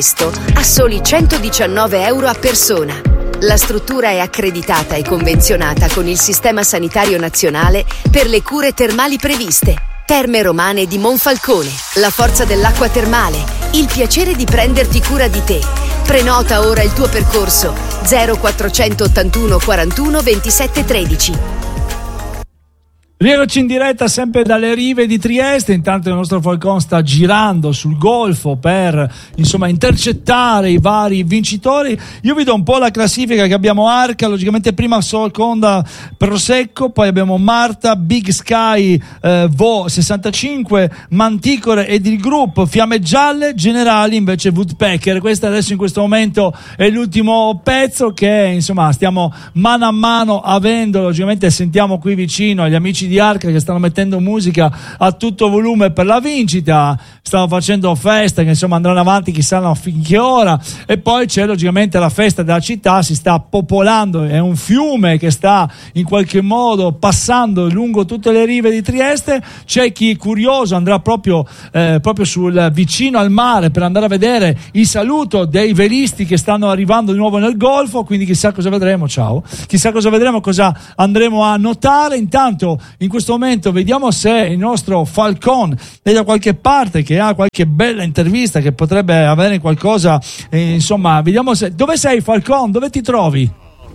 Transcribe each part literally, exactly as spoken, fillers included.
a soli centodiciannove euro a persona. La struttura è accreditata e convenzionata con il Sistema Sanitario Nazionale per le cure termali previste. Terme Romane di Monfalcone, la forza dell'acqua termale, il piacere di prenderti cura di te. Prenota ora il tuo percorso zero quattrocentottantuno quarantuno ventisette tredici. Rieccoci in diretta sempre dalle rive di Trieste. Intanto il nostro Falcon sta girando sul golfo per insomma intercettare i vari vincitori. Io vi do un po' la classifica che abbiamo: Arca, logicamente prima, seconda Prosecco, poi abbiamo Marta, Big Sky, eh, Vo sessantacinque, Manticore ed il gruppo Fiamme Gialle, Generali invece Woodpecker. Questo adesso in questo momento è l'ultimo pezzo che insomma stiamo mano a mano avendo, logicamente sentiamo qui vicino gli amici di Arca che stanno mettendo musica a tutto volume per la vincita, stanno facendo festa che insomma andranno avanti chissà finché ora, e poi c'è logicamente la festa della città, si sta popolando, è un fiume che sta in qualche modo passando lungo tutte le rive di Trieste. C'è chi curioso andrà proprio, eh, proprio sul vicino al mare per andare a vedere il saluto dei velisti che stanno arrivando di nuovo nel golfo, quindi chissà cosa vedremo, ciao, chissà cosa vedremo, cosa andremo a notare. Intanto in questo momento vediamo se il nostro Falcon è da qualche parte, che ha qualche bella intervista, che potrebbe avere qualcosa, eh, insomma vediamo se... Dove sei Falcon? Dove ti trovi?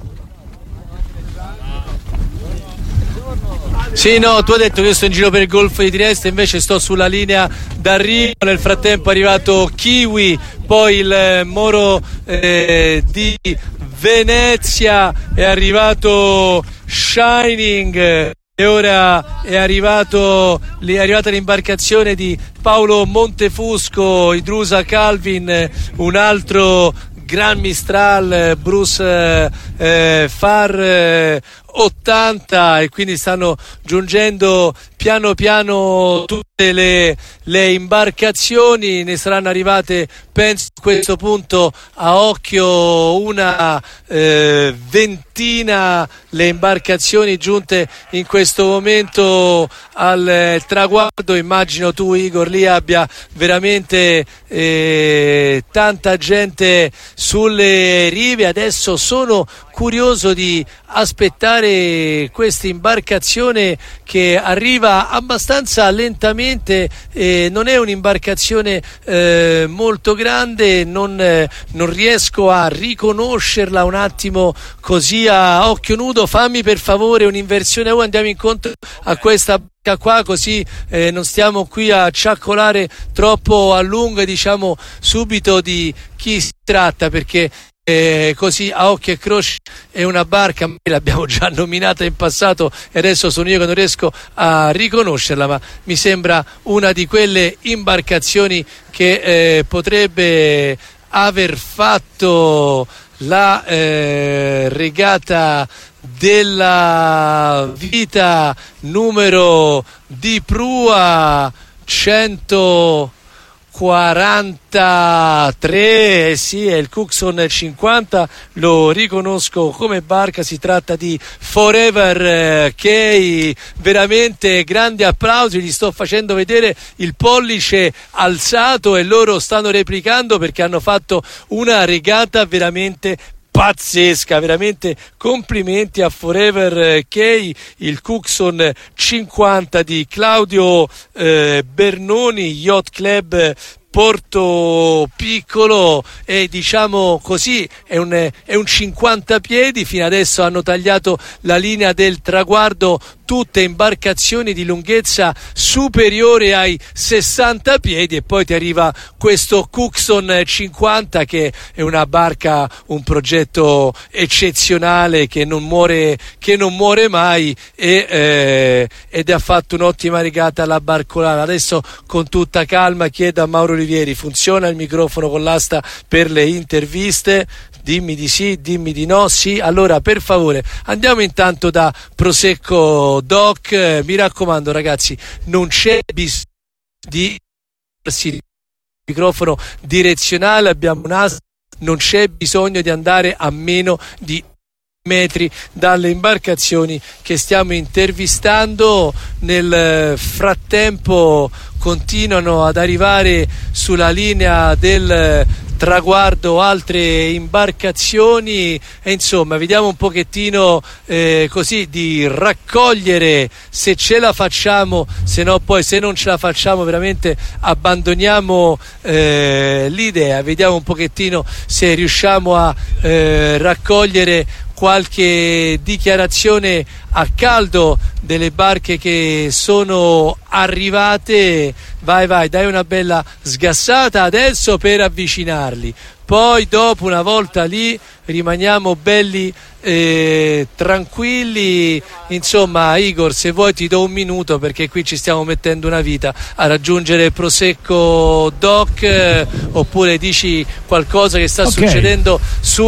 Sì, no, tu hai detto che io sto in giro per il golfo di Trieste, invece sto sulla linea d'arrivo. Nel frattempo è arrivato Kiwi, poi il Moro eh, di Venezia, è arrivato Shining e ora è arrivato è arrivata l'imbarcazione di Paolo Montefusco, Idrusa Calvin, un altro Gran Mistral, Bruce eh, Far eh, ottanta, e quindi stanno giungendo piano piano tutte le, le imbarcazioni. Ne saranno arrivate, penso a questo punto a occhio, una eh, ventina le imbarcazioni giunte in questo momento al eh, traguardo. Immagino tu, Igor, lì abbia veramente eh, tanta gente sulle rive. Adesso sono curioso di aspettare questa imbarcazione che arriva abbastanza lentamente, eh, non è un'imbarcazione eh, molto grande, non, eh, non riesco a riconoscerla un attimo così a occhio nudo. Fammi per favore un'inversione, oh, andiamo incontro a questa barca qua, così eh, non stiamo qui a ciaccolare troppo a lungo, e diciamo subito di chi si tratta, perché Eh, così a occhio e croce è una barca, l'abbiamo già nominata in passato e adesso sono io che non riesco a riconoscerla, ma mi sembra una di quelle imbarcazioni che eh, potrebbe aver fatto la eh, regata della vita numero di prua centoquarantatré, sì, è il Cookson cinquanta, lo riconosco come barca, si tratta di Forever Key. Veramente grandi applausi, gli sto facendo vedere il pollice alzato e loro stanno replicando perché hanno fatto una regata veramente pazzesca, veramente complimenti a Forever Key, il Cookson cinquanta di Claudio eh, Bernoni, Yacht Club Porto Piccolo, e diciamo così è un, è un cinquanta piedi. Fino adesso hanno tagliato la linea del traguardo tutte imbarcazioni di lunghezza superiore ai sessanta piedi, e poi ti arriva questo Cookson cinquanta che è una barca, un progetto eccezionale che non muore, che non muore mai, e, eh, ed ha fatto un'ottima regata alla barcolana. Adesso con tutta calma chiedo a Mauro Olivieri: funziona il microfono con l'asta per le interviste? Dimmi di sì, dimmi di no. Sì, allora per favore andiamo intanto da Prosecco Doc. Eh, mi raccomando ragazzi, non c'è bisogno di il microfono direzionale, abbiamo un'asta, non c'è bisogno di andare a meno di metri dalle imbarcazioni che stiamo intervistando. Nel frattempo continuano ad arrivare sulla linea del traguardo altre imbarcazioni e insomma vediamo un pochettino eh, così di raccogliere, se ce la facciamo, se no poi se non ce la facciamo veramente abbandoniamo eh, l'idea. Vediamo un pochettino se riusciamo a eh, raccogliere qualche dichiarazione a caldo delle barche che sono arrivate. Vai vai, dai una bella sgassata adesso per avvicinarli, poi dopo, una volta lì, rimaniamo belli eh, tranquilli. Insomma, Igor, se vuoi ti do un minuto, perché qui ci stiamo mettendo una vita a raggiungere il Prosecco Dock, eh, oppure dici qualcosa che sta okay. succedendo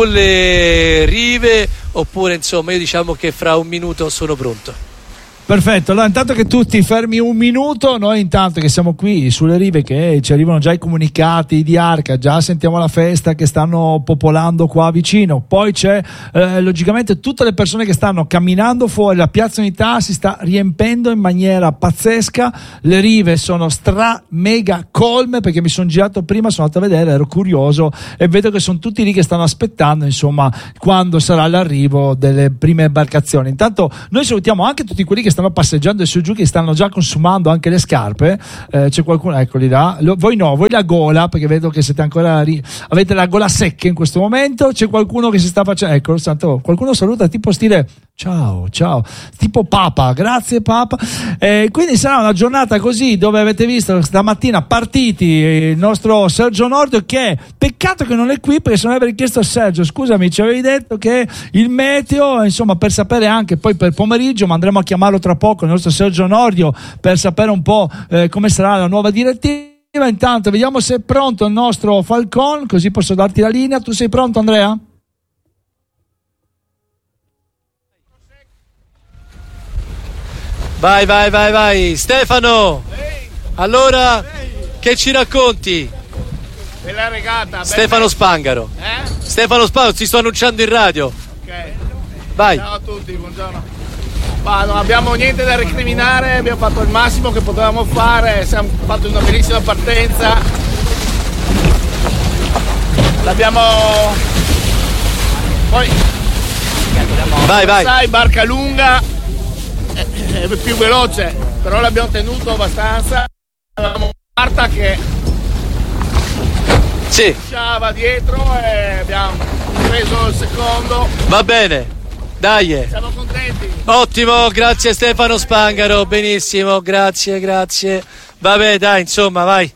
sulle rive, oppure insomma io diciamo che fra un minuto sono pronto. Perfetto, allora intanto che tu ti fermi un minuto, noi intanto che siamo qui sulle rive, che ci arrivano già i comunicati di Arca, già sentiamo la festa che stanno popolando qua vicino, poi c'è eh, logicamente tutte le persone che stanno camminando fuori, la piazza Unità si sta riempendo in maniera pazzesca, le rive sono stra mega colme, perché mi sono girato prima, sono andato a vedere, ero curioso e vedo che sono tutti lì che stanno aspettando insomma quando sarà l'arrivo delle prime imbarcazioni. Intanto noi salutiamo anche tutti quelli che stanno passeggiando su giù, che stanno già consumando anche le scarpe, eh, c'è qualcuno, eccoli là, Lo, voi no, voi la gola, perché vedo che siete ancora ri- avete la gola secca in questo momento, c'è qualcuno che si sta facendo, ecco, santo, qualcuno saluta tipo stile ciao ciao, tipo Papa, grazie Papa, eh, quindi sarà una giornata così, dove avete visto stamattina partiti il nostro Sergio Nordio, che peccato che non è qui, perché se non avrei chiesto a Sergio, scusami, ci avevi detto che il meteo, insomma, per sapere anche poi per pomeriggio, ma andremo a chiamarlo tra poco, il nostro Sergio Nordio, per sapere un po' eh, come sarà la nuova direttiva. Intanto vediamo se è pronto il nostro Falcon, così posso darti la linea. Tu sei pronto, Andrea? Vai vai vai vai Stefano, allora che ci racconti? Della regata Stefano bella. Spangaro eh? Stefano Spangaro, ti sto annunciando in radio. Ok, vai. ciao a tutti, buongiorno. Ma non abbiamo niente da recriminare, abbiamo fatto il massimo che potevamo fare, abbiamo fatto una bellissima partenza, l'abbiamo poi vai vai sai, barca lunga è più veloce, però l'abbiamo tenuto abbastanza. Avevamo Marta che sì. lasciava dietro e abbiamo preso il secondo. Va bene, dai, siamo contenti. Ottimo, grazie Stefano Spangaro, benissimo, grazie, grazie. Vabbè, dai, insomma, vai.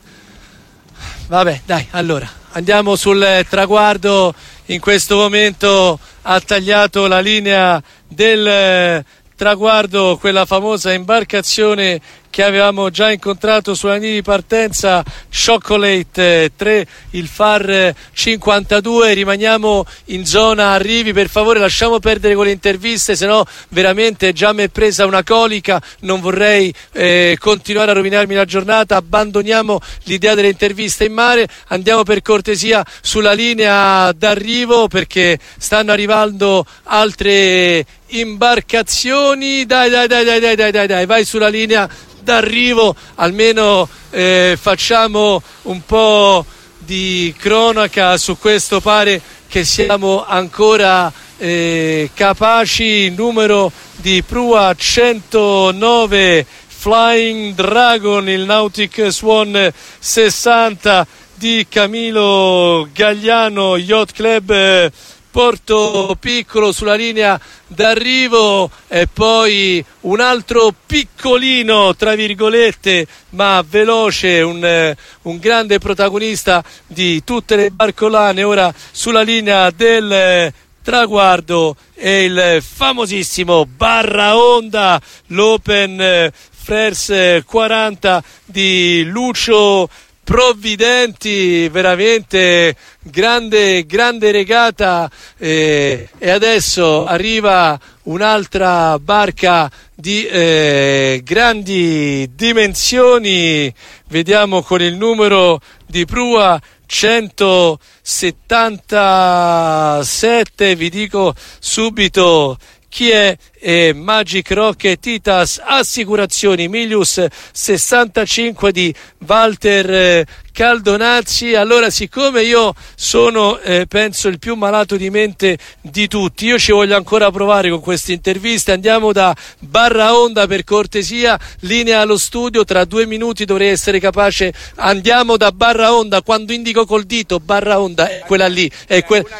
Vabbè, dai, allora, andiamo sul traguardo. In questo momento ha tagliato la linea del traguardo quella famosa imbarcazione che avevamo già incontrato sulla linea di partenza, Chocolate tre, il Far cinquantadue. Rimaniamo in zona arrivi, per favore lasciamo perdere con le interviste, se no veramente già mi è presa una colica, non vorrei eh, continuare a rovinarmi la giornata. Abbandoniamo l'idea delle interviste in mare, andiamo per cortesia sulla linea d'arrivo, perché stanno arrivando altre imbarcazioni. Dai dai dai dai dai dai dai, dai. Vai sulla linea d'arrivo, almeno eh, facciamo un po' di cronaca su questo, pare che siamo ancora eh, capaci. Numero di prua centonove Flying Dragon, il Nautic Swan sessanta di Camilo Gagliano Yacht Club eh, Porto Piccolo sulla linea d'arrivo, e poi un altro piccolino tra virgolette ma veloce, un, eh, un grande protagonista di tutte le barcolane ora sulla linea del eh, traguardo, è il famosissimo Barra Onda, l'Open eh, Freres quaranta di Lucio Provvidenti. Veramente grande grande regata, eh, e adesso arriva un'altra barca di eh, grandi dimensioni, vediamo con il numero di prua centosettantasette, vi dico subito chi è? Eh, Magic Rocket Titas Assicurazioni, Milius sessantacinque di Walter eh, Caldonazzi. Allora, siccome io sono eh, penso il più malato di mente di tutti, io ci voglio ancora provare con queste interviste. Andiamo da Barra Onda, per cortesia, linea allo studio, tra due minuti dovrei essere capace. Andiamo da Barra Onda, quando indico col dito Barra Onda è quella lì, è que-